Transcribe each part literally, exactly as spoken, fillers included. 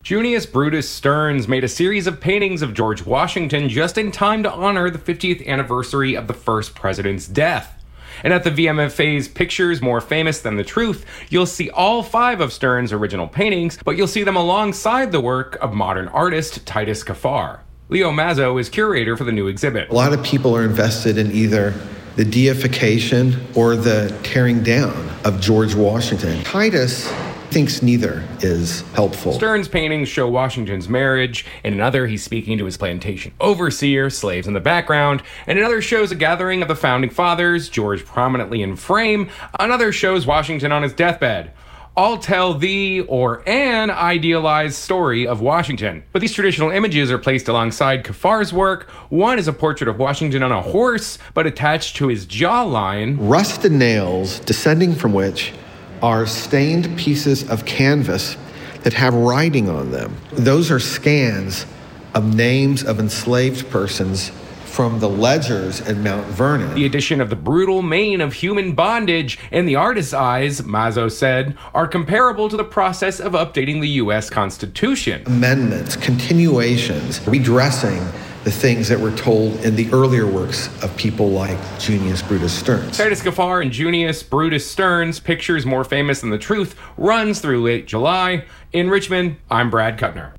Junius Brutus Stearns made a series of paintings of George Washington just in time to honor the fiftieth anniversary of the first president's death. And at the V M F A's Pictures More Famous Than the Truth, you'll see all five of Stearns' original paintings, but you'll see them alongside the work of modern artist Titus Kaphar. Leo Mazzo is curator for the new exhibit. A lot of people are invested in either the deification or the tearing down of George Washington. Titus thinks neither is helpful. Stearns' paintings show Washington's marriage. In another, he's speaking to his plantation overseer, slaves in the background. And another shows a gathering of the founding fathers, George prominently in frame. Another shows Washington on his deathbed. All tell the or an idealized story of Washington. But these traditional images are placed alongside Kaphar's work. One is a portrait of Washington on a horse, but attached to his jawline, rusted nails descending from which are stained pieces of canvas that have writing on them. Those are scans of names of enslaved persons from the ledgers at Mount Vernon. The addition of the brutal mane of human bondage in the artist's eyes, Mazzo said, are comparable to the process of updating the U S Constitution. Amendments, continuations, redressing the things that were told in the earlier works of people like Junius Brutus Stearns. Titus Kaphar and Junius Brutus Stearns, Pictures More Famous Than the Truth, runs through late July. In Richmond, I'm Brad Kuttner.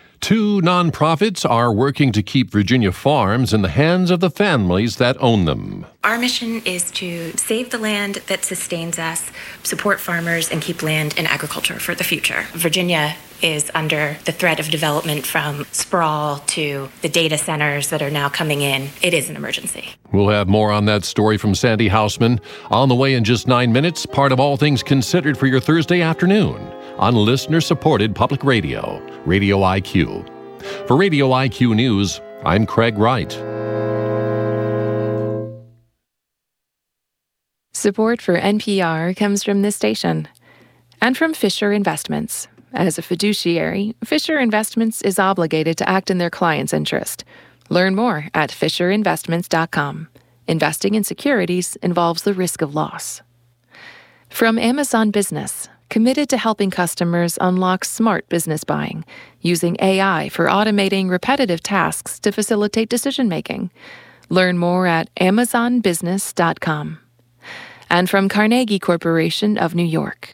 Two nonprofits are working to keep Virginia farms in the hands of the families that own them. Our mission is to save the land that sustains us, support farmers, and keep land and agriculture for the future. Virginia is under the threat of development from sprawl to the data centers that are now coming in. It is an emergency. We'll have more on that story from Sandy Hausman on the way in just nine minutes, part of All Things Considered for your Thursday afternoon on listener-supported public radio, Radio I Q. For Radio I Q News, I'm Craig Wright. Support for N P R comes from this station and from Fisher Investments. As a fiduciary, Fisher Investments is obligated to act in their client's interest. Learn more at fisher investments dot com. Investing in securities involves the risk of loss. From Amazon Business, committed to helping customers unlock smart business buying, using A I for automating repetitive tasks to facilitate decision-making. Learn more at amazon business dot com. And from Carnegie Corporation of New York.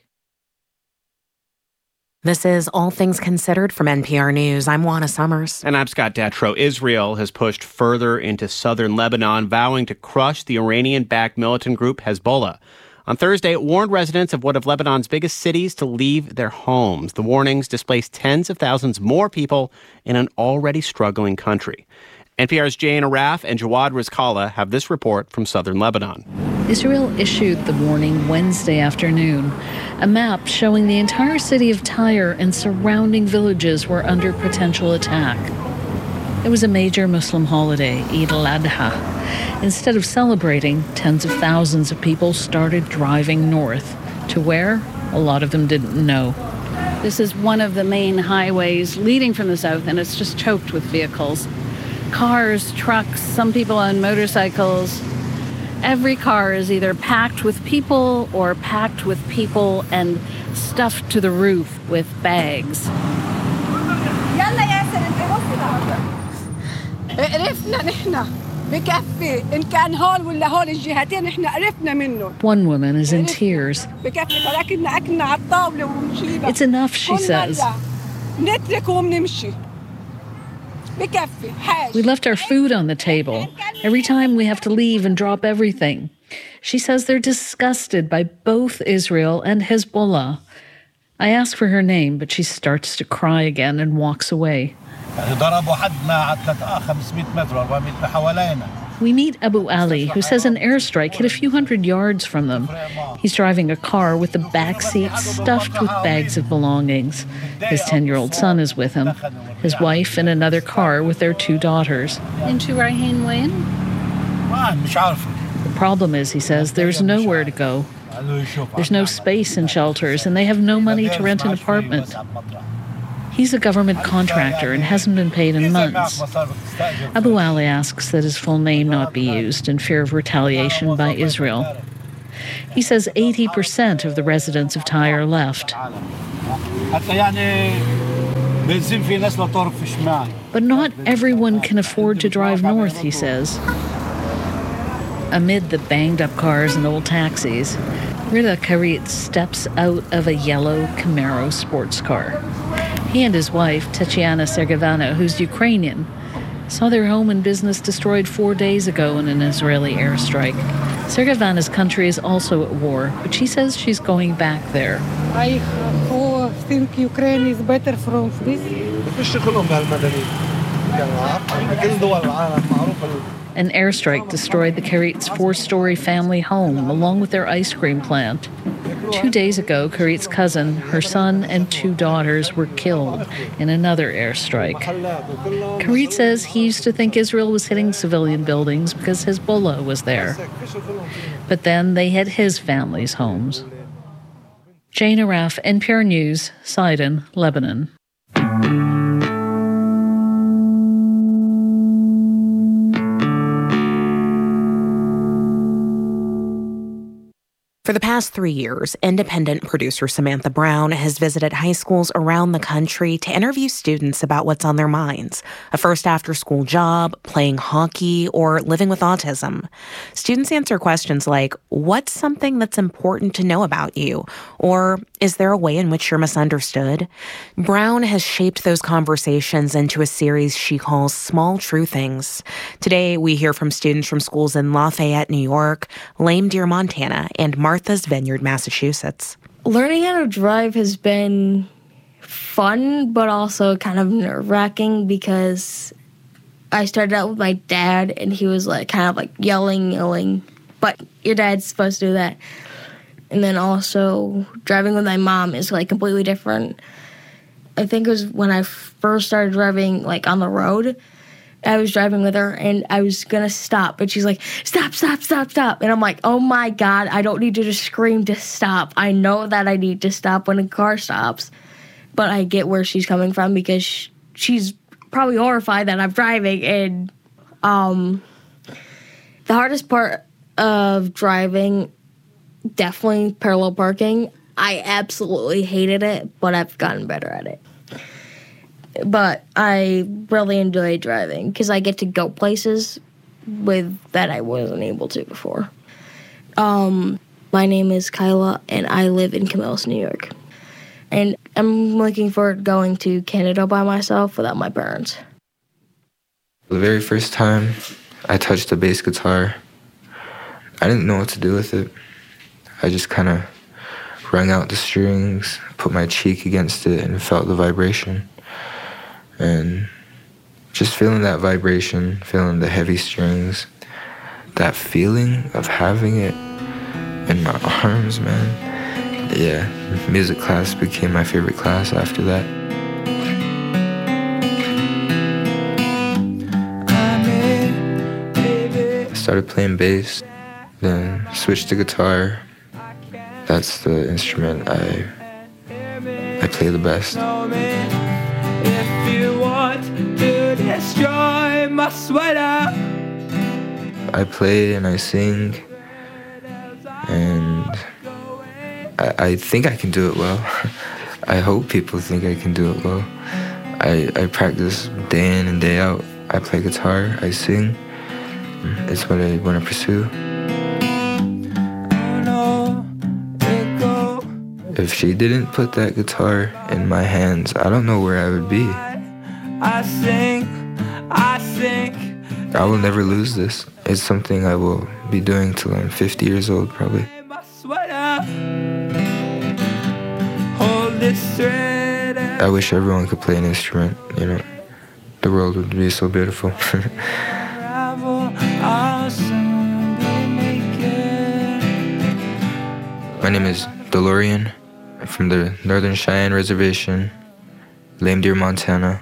This is All Things Considered from N P R News. I'm Juana Summers. And I'm Scott Detrow. Israel has pushed further into southern Lebanon, vowing to crush the Iranian-backed militant group Hezbollah. On Thursday, it warned residents of one of Lebanon's biggest cities to leave their homes. The warnings displaced tens of thousands more people in an already struggling country. N P R's Jane Araf and Jawad Rizkallah have this report from southern Lebanon. Israel issued the warning Wednesday afternoon. A map showing the entire city of Tyre and surrounding villages were under potential attack. It was a major Muslim holiday, Eid al-Adha. Instead of celebrating, tens of thousands of people started driving north. To where? A lot of them didn't know. This is one of the main highways leading from the south, and it's just choked with vehicles. Cars, trucks, some people on motorcycles. Every car is either packed with people or packed with people and stuffed to the roof with bags. One woman is in tears. It's enough, she says. We left our food on the table. Every time we have to leave and drop everything. She says they're disgusted by both Israel and Hezbollah. I ask for her name, but she starts to cry again and walks away. We meet Abu Ali, who says an airstrike hit a few hundred yards from them. He's driving a car with the back seat stuffed with bags of belongings. His ten-year-old son is with him, his wife in another car with their two daughters. The problem is, he says, there's nowhere to go. There's no space in shelters, and they have no money to rent an apartment. He's a government contractor and hasn't been paid in months. Abu Ali asks that his full name not be used in fear of retaliation by Israel. He says eighty percent of the residents of Tyre left. But not everyone can afford to drive north, he says. Amid the banged-up cars and old taxis, Rida Karit steps out of a yellow Camaro sports car. He and his wife, Tatiana Sergevana, who's Ukrainian, saw their home and business destroyed four days ago in an Israeli airstrike. Sergevana's country is also at war, but she says she's going back there. I think Ukraine is better from this. An airstrike destroyed the Karit's four-story family home, along with their ice cream plant. Two days ago, Karit's cousin, her son, and two daughters were killed in another airstrike. Karit says he used to think Israel was hitting civilian buildings because Hezbollah was there. But then they hit his family's homes. Jane Araf, N P R News, Sidon, Lebanon. For the past three years, independent producer Samantha Brown has visited high schools around the country to interview students about what's on their minds, a first after-school job, playing hockey, or living with autism. Students answer questions like, what's something that's important to know about you? Or, is there a way in which you're misunderstood? Brown has shaped those conversations into a series she calls Small True Things. Today, we hear from students from schools in Lafayette, New York, Lame Deer, Montana, and Martha's Vineyard, Massachusetts. Learning how to drive has been fun, but also kind of nerve-wracking because I started out with my dad, and he was like kind of like yelling, yelling, but your dad's supposed to do that. And then also driving with my mom is like completely different. I think it was when I first started driving like on the road, I was driving with her and I was gonna stop, but she's like, stop, stop, stop, stop. And I'm like, oh my God, I don't need to just scream to stop. I know that I need to stop when a car stops, but I get where she's coming from because she's probably horrified that I'm driving. And um, the hardest part of driving, definitely parallel parking. I absolutely hated it, but I've gotten better at it. But I really enjoy driving because I get to go places with that I wasn't able to before. Um, my name is Kyla, and I live in Camillus, New York. And I'm looking forward to going to Canada by myself without my parents. The very first time I touched a bass guitar, I didn't know what to do with it. I just kind of wrung out the strings, put my cheek against it, and felt the vibration. And just feeling that vibration, feeling the heavy strings, that feeling of having it in my arms, man. Yeah, music class became my favorite class after that. I started playing bass, then switched to guitar. That's the instrument I I play the best. If you want to destroy my sweater, I play and I sing, and I, I think I can do it well. I hope people think I can do it well. I, I practice day in and day out. I play guitar, I sing. It's what I want to pursue. If she didn't put that guitar in my hands, I don't know where I would be. I sing, I sing. I will never lose this. It's something I will be doing till I'm fifty years old, probably. I wish everyone could play an instrument, you know. The world would be so beautiful. My name is DeLorean. I'm from the Northern Cheyenne Reservation, Lame Deer, Montana.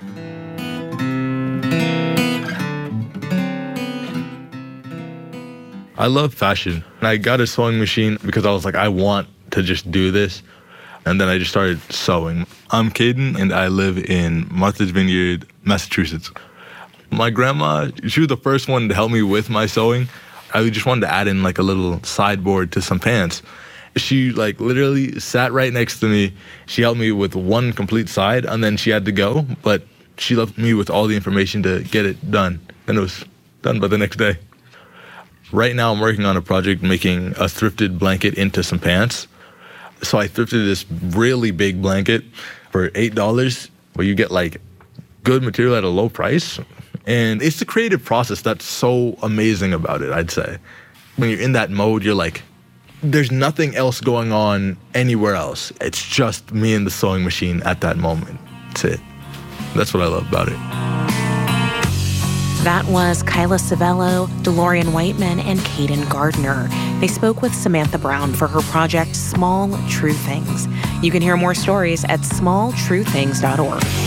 I love fashion. I got a sewing machine because I was like, I want to just do this. And then I just started sewing. I'm Caden, and I live in Martha's Vineyard, Massachusetts. My grandma, she was the first one to help me with my sewing. I just wanted to add in like a little sideboard to some pants. She like literally sat right next to me. She helped me with one complete side and then she had to go, but she left me with all the information to get it done. And it was done by the next day. Right now I'm working on a project making a thrifted blanket into some pants. So I thrifted this really big blanket for eight dollars where you get like good material at a low price. And it's the creative process that's so amazing about it, I'd say. When you're in that mode, you're like, there's nothing else going on anywhere else. It's just me and the sewing machine at that moment. That's it. That's what I love about it. That was Kyla Civello, DeLorean Whiteman, and Caden Gardner. They spoke with Samantha Brown for her project Small True Things. You can hear more stories at small true things dot org.